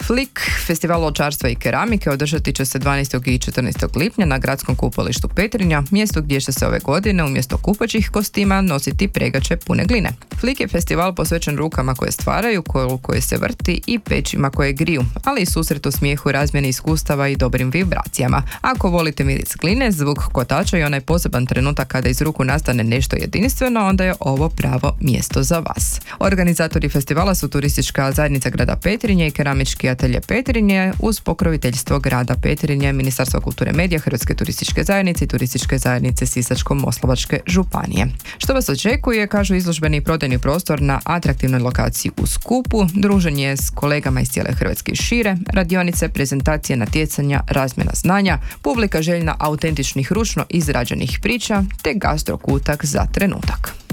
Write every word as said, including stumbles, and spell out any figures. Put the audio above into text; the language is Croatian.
Flik, festival ovčarstva i keramike, održati će se dvanaestog i četrnaestog lipnja na gradskom kupalištu Petrinja, mjesto gdje će se ove godine umjesto kupaćih kostima nositi pregače pune gline. Flik je festival posvećen rukama koje stvaraju, kolu koje se vrti i pećima koje griju, ali i susretu, smijehu, razmjeni iskustava i dobrim vibracijama. Ako volite miris gline, zvuk kotača i onaj poseban trenutak kada iz ruku nastane nešto jedinstveno, onda je ovo pravo mjesto za vas. Organizatori festivala su Turistička zajednica grada Petrinje i Keramički atelje Petrinje uz pokroviteljstvo grada Petrinje, Ministarstva kulture i medija, Hrvatske turističke zajednice i Turističke zajednice Sisačko-moslavačke županije. Što vas očekuje, kažu, izložbeni i prodajni prostor na atraktivnoj lokaciji u skupu, druženje s kolegama iz cijele Hrvatske i šire, radionice, prezentacije, natjecanja, razmjena znanja, publika željna autentičnih ručno izrađenih priča te gastrokutak za trenutak.